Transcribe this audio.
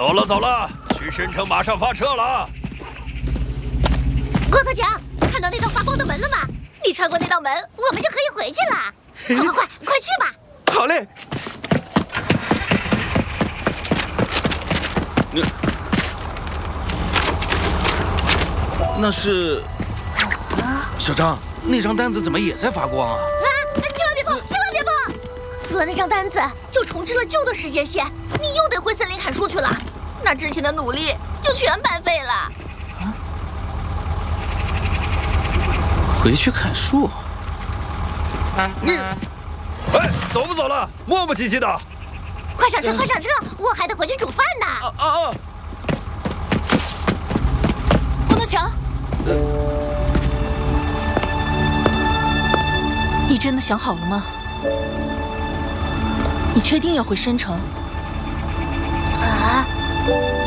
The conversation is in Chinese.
走了走了，去申城马上发车了。 骆驼强，看到那道发光的门了吗？你穿过那道门，我们就可以回去了。快去吧！ 好嘞。那是小张，那张单子怎么也在发光啊？ 千万别碰，千万别碰！撕了那张单子，就重置了旧的时间线，你又得回森林砍树去了，那之前的努力就全白费了。 回去砍树？ 走不走了？磨磨唧唧的。 快上车，快上车！我还得回去煮饭呢。 骆驼强，你真的想好了吗？你确定要回申城？ 啊！